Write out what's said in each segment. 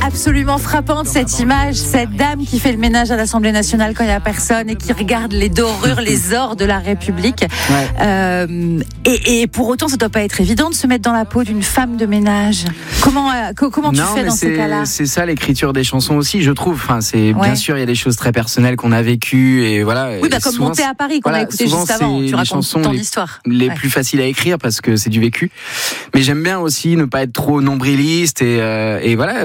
absolument frappante cette image, cette dame qui fait le ménage à l'Assemblée nationale quand il n'y a personne et qui regarde les dorures, les ors de la République. Ouais. Et pour autant, ça ne doit pas être évident de se mettre dans la peau d'une femme de ménage. Comment tu fais dans ces cas-là ? C'est ça l'écriture des chansons aussi, je trouve. Enfin, bien sûr, il y a des choses très personnelles qu'on a vécues et voilà. Oui, comme Monter à Paris qu'on a écouté juste avant. Tu racontes ton histoire. Les plus faciles à écrire parce que c'est du vécu. Mais j'aime bien aussi ne pas être trop nombriliste et voilà,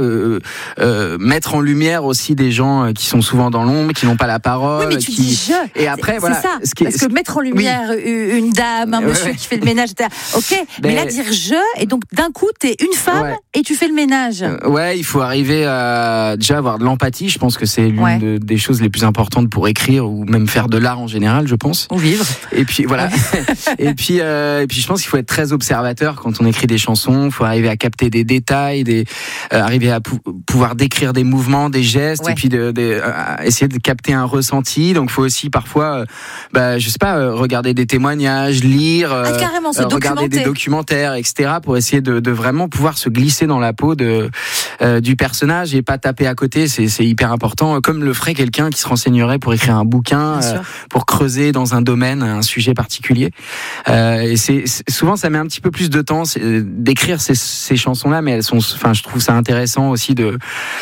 mettre en lumière aussi des gens qui sont souvent dans l'ombre, qui n'ont pas la parole. Oui, mais tu dis je. Et après, voilà. C'est ça. Parce que mettre en lumière une dame, un monsieur qui fait le ménage, ok. Mais là, dire je, et donc d'un coup, t'es une femme et tu fais le ménage. Ouais, il faut arriver à déjà avoir de l'empathie. Je pense que c'est l'une des choses les plus importantes pour écrire ou même faire de l'art en général, je pense. Ou vivre. Et puis voilà. et puis je pense qu'il faut être très observateur quand on écrit des chansons. Il faut arriver à capter des détails, arriver à pouvoir décrire des mouvements, des gestes, et puis essayer de capter un ressenti. Donc, il faut aussi parfois, je sais pas, regarder des témoignages, lire, regarder des documentaires, etc., pour essayer de vraiment pouvoir se glisser dans la peau du personnage et pas taper à côté. C'est hyper important, comme le ferait quelqu'un qui se renseignerait pour écrire un bouquin, pour creuser dans un domaine, un sujet particulier. Et souvent, ça met un petit peu plus de temps d'écrire ces chansons-là, mais je trouve ça intéressant aussi de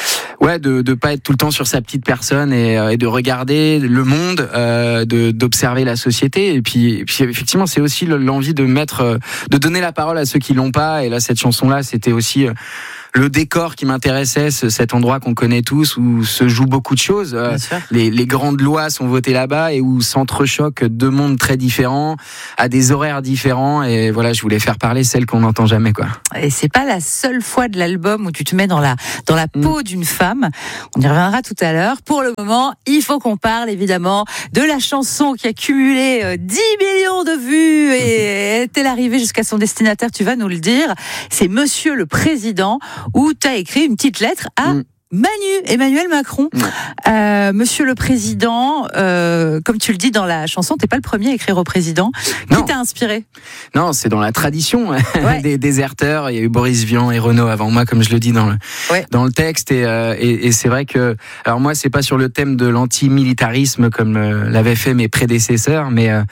pas être tout le temps sur sa petite personne et de regarder le monde, d'observer la société. Et puis effectivement, c'est aussi l'envie de donner la parole à ceux qui l'ont pas. Et là, cette chanson-là, c'était aussi le décor qui m'intéressait, cet endroit qu'on connaît tous, où se jouent beaucoup de choses. Les grandes lois sont votées là-bas et où s'entrechoquent deux mondes très différents, à des horaires différents. Et voilà, je voulais faire parler celles qu'on n'entend jamais, quoi. Et c'est pas la seule fois de l'album où tu te mets dans la peau d'une femme. On y reviendra tout à l'heure. Pour le moment, il faut qu'on parle évidemment de la chanson qui a cumulé 10 millions de vues et est-elle arrivée jusqu'à son destinataire, tu vas nous le dire. C'est Monsieur le Président, où tu as écrit une petite lettre à Emmanuel Macron. Monsieur le Président, comme tu le dis dans la chanson, t'es pas le premier à écrire au président. Qui t'a inspiré ? Non, c'est dans la tradition des déserteurs. Il y a eu Boris Vian et Renaud avant moi, comme je le dis dans le texte. Et c'est vrai que, alors moi, c'est pas sur le thème de l'antimilitarisme comme l'avaient fait mes prédécesseurs,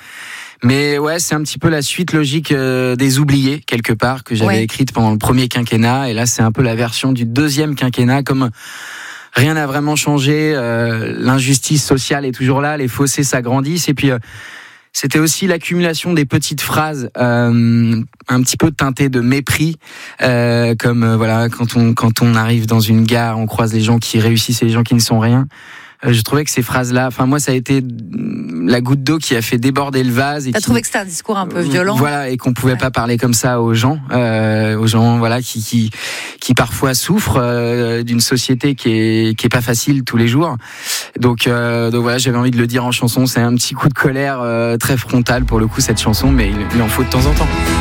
mais ouais, c'est un petit peu la suite logique des oubliés, quelque part, que j'avais écrite pendant le premier quinquennat. Et là, c'est un peu la version du deuxième quinquennat. Comme rien n'a vraiment changé, l'injustice sociale est toujours là, les fossés s'agrandissent. Et puis, c'était aussi l'accumulation des petites phrases un petit peu teintées de mépris, comme quand on arrive dans une gare, on croise les gens qui réussissent et les gens qui ne sont rien. Je trouvais que ces phrases-là, moi, ça a été la goutte d'eau qui a fait déborder le vase. T'as trouvé que c'était un discours un peu violent ? Voilà, et qu'on pouvait pas parler comme ça aux gens, qui parfois souffrent d'une société qui est pas facile tous les jours. Donc voilà, j'avais envie de le dire en chanson. C'est un petit coup de colère très frontal pour le coup, cette chanson, mais il en faut de temps en temps.